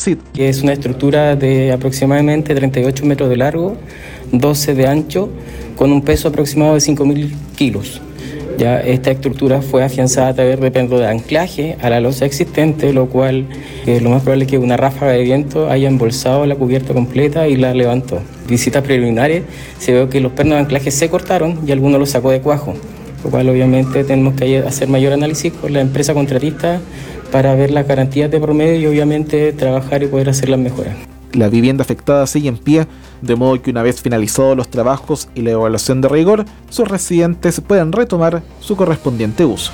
CID. Que es una estructura de aproximadamente 38 metros de largo, 12 de ancho, con un peso aproximado de 5.000 kilos. Ya esta estructura fue afianzada a través de pendos de anclaje a la losa existente, lo cual lo más probable es que una ráfaga de viento haya embolsado la cubierta completa y la levantó. Visitas preliminares se ve que los pernos de anclaje se cortaron y algunos los sacó de cuajo, lo cual obviamente tenemos que hacer mayor análisis con la empresa contratista para ver las garantías de promedio y obviamente trabajar y poder hacer las mejoras. La vivienda afectada sigue en pie, de modo que una vez finalizados los trabajos y la evaluación de rigor, sus residentes pueden retomar su correspondiente uso.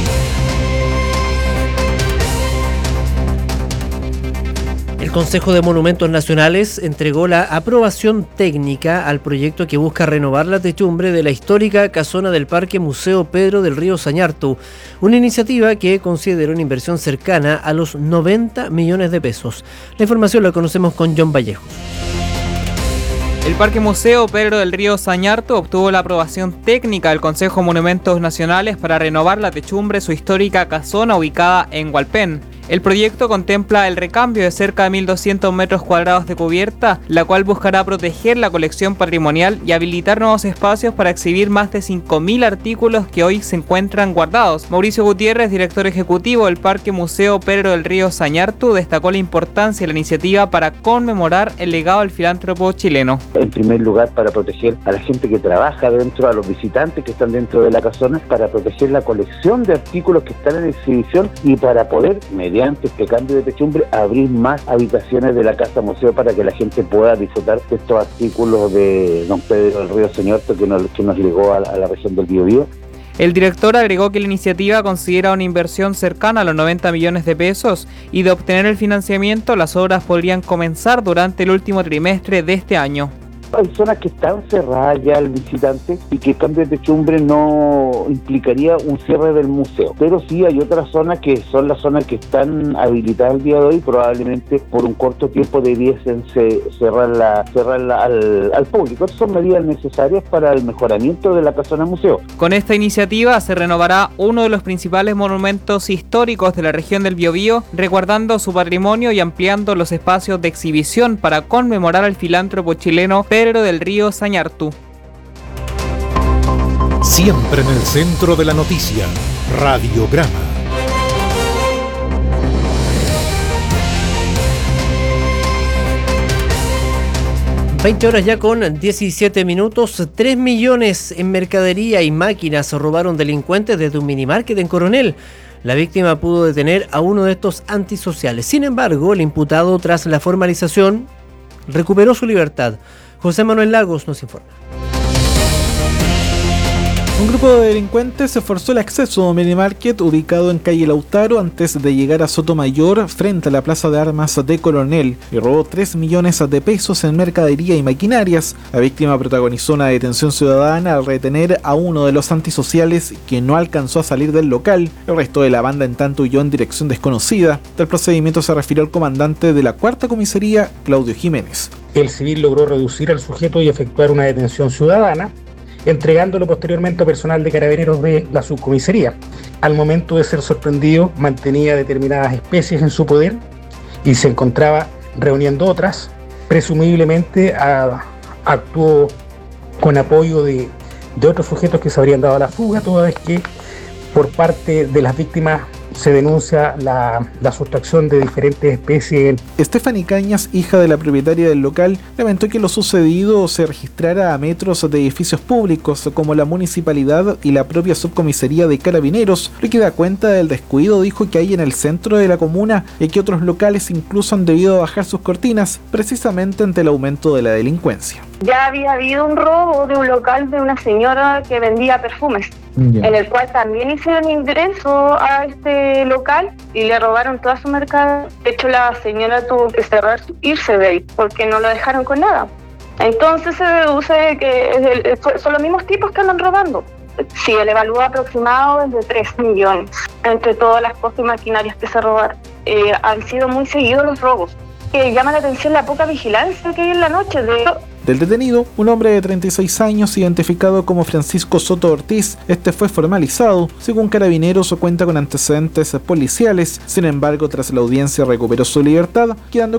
El Consejo de Monumentos Nacionales entregó la aprobación técnica al proyecto que busca renovar la techumbre de la histórica casona del Parque Museo Pedro del Río Sañartu, una iniciativa que considera una inversión cercana a los 90 millones de pesos. La información la conocemos con John Vallejos. El Parque Museo Pedro del Río Sañartu obtuvo la aprobación técnica del Consejo de Monumentos Nacionales para renovar la techumbre de su histórica casona ubicada en Hualpén. El proyecto contempla el recambio de cerca de 1.200 metros cuadrados de cubierta, la cual buscará proteger la colección patrimonial y habilitar nuevos espacios para exhibir más de 5.000 artículos que hoy se encuentran guardados. Mauricio Gutiérrez, director ejecutivo del Parque Museo Pedro del Río Sañartu, destacó la importancia de la iniciativa para conmemorar el legado del filántropo chileno. En primer lugar, para proteger a la gente que trabaja dentro, a los visitantes que están dentro de la casona, para proteger la colección de artículos que están en exhibición y para poder, mediante este cambio de techumbre, abrir más habitaciones de la Casa Museo para que la gente pueda disfrutar de estos artículos de don Pedro del Río Sañartu que nos legó a la región del Biobío. El director agregó que la iniciativa considera una inversión cercana a los 90 millones de pesos y de obtener el financiamiento, las obras podrían comenzar durante el último trimestre de este año. Hay zonas que están cerradas ya al visitante y que el cambio de techumbre no implicaría un cierre del museo. Pero sí hay otras zonas que son las zonas que están habilitadas el día de hoy, probablemente por un corto tiempo debiesen cerrarla al público. Estas son medidas necesarias para el mejoramiento de la casona museo. Con esta iniciativa se renovará uno de los principales monumentos históricos de la región del Biobío, resguardando su patrimonio y ampliando los espacios de exhibición para conmemorar al filántropo chileno Pedro del Río Sañartu. Siempre en el centro de la noticia, Radiograma. ...20 horas ya con 17 minutos... 3 millones en mercadería y máquinas robaron delincuentes desde un minimarket en Coronel. La víctima pudo detener a uno de estos antisociales. Sin embargo, el imputado, tras la formalización, recuperó su libertad. José Manuel Lagos nos informa. Un grupo de delincuentes se forzó el acceso a un minimarket ubicado en calle Lautaro antes de llegar a Sotomayor, frente a la Plaza de Armas de Coronel, y robó 3 millones de pesos en mercadería y maquinarias. La víctima protagonizó una detención ciudadana al retener a uno de los antisociales, que no alcanzó a salir del local. El resto de la banda en tanto huyó en dirección desconocida. Del procedimiento se refirió el comandante de la Cuarta Comisaría, Claudio Jiménez. El civil logró reducir al sujeto y efectuar una detención ciudadana, entregándolo posteriormente a personal de carabineros de la subcomisaría. Al momento de ser sorprendido, mantenía determinadas especies en su poder y se encontraba reuniendo otras. Presumiblemente actuó con apoyo de otros sujetos que se habrían dado a la fuga, toda vez que por parte de las víctimas se denuncia la sustracción de diferentes especies. Stephanie Cañas, hija de la propietaria del local, lamentó que lo sucedido se registrara a metros de edificios públicos como la municipalidad y la propia subcomisaría de Carabineros, lo que da cuenta del descuido, dijo, que hay en el centro de la comuna y que otros locales incluso han debido bajar sus cortinas, precisamente ante el aumento de la delincuencia. Ya había habido un robo de un local de una señora que vendía perfumes, en el cual también hicieron ingreso a este local y le robaron toda su mercadería. De hecho, la señora tuvo que irse de ahí porque no lo dejaron con nada. Entonces se deduce que son los mismos tipos que andan robando. Sí, el evalúo aproximado es de 3 millones entre todas las cosas y maquinarias que se robaron. Han sido muy seguidos los robos. Llama la atención la poca vigilancia que hay en la noche. Del detenido, un hombre de 36 años identificado como Francisco Soto Ortiz, este fue formalizado. Según Carabineros, cuenta con antecedentes policiales. Sin embargo, tras la audiencia recuperó su libertad, quedando